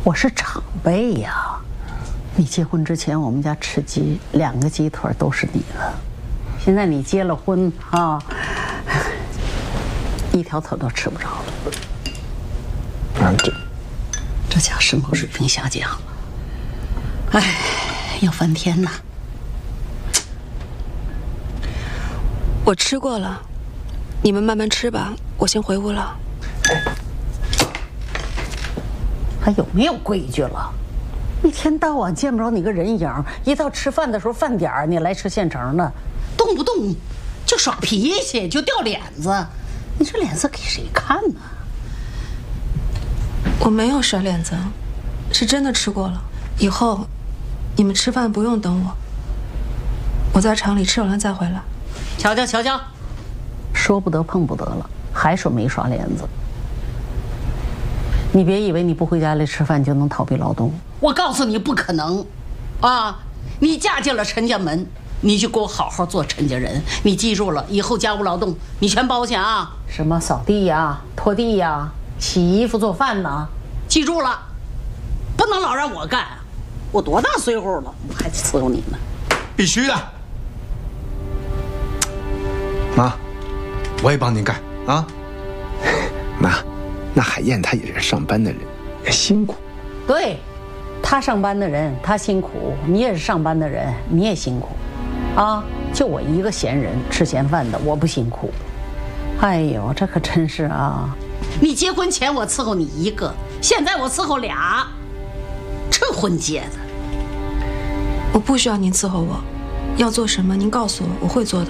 我是长辈呀。你结婚之前，我们家吃鸡2个鸡腿都是你的。现在你结了婚啊，1条腿都吃不着了。 啊， 这家生活水平下降了，哎，要翻天呐！ 我吃过了，你们慢慢吃吧，我先回屋了。 还有没有规矩了？一天到晚见不着你个人影，一到吃饭的时候饭点儿你来吃现成的，动不动就耍脾气，就掉脸子，你这脸色给谁看呢？ 我没有甩脸子，是真的吃过了。以后你们吃饭不用等我，我在厂里吃完了再回来。 瞧瞧瞧瞧，说不得碰不得了，还说没耍脸子。你别以为你不回家里吃饭就能逃避劳动，我告诉你不可能，啊！你嫁进了陈家门，你就给我好好做陈家人。你记住了，以后家务劳动你全包去啊！什么扫地呀、拖地呀、洗衣服、做饭呐，记住了，不能老让我干。我多大岁数了，我还得伺候你呢。 必须的。妈，我也帮您干啊。 妈，那海燕她也是上班的人，也辛苦。 对，他上班的人他辛苦，你也是上班的人，你也辛苦，啊！就我一个闲人吃闲饭的，我不辛苦。哎呦，这可真是啊！你结婚前我伺候你1个，现在我伺候2，这婚结的。 我不需要您伺候我，要做什么您告诉我，我会做的。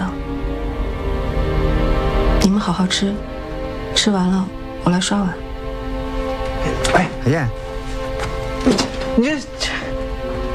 你们好好吃，吃完了我来刷碗。 哎，海燕，你这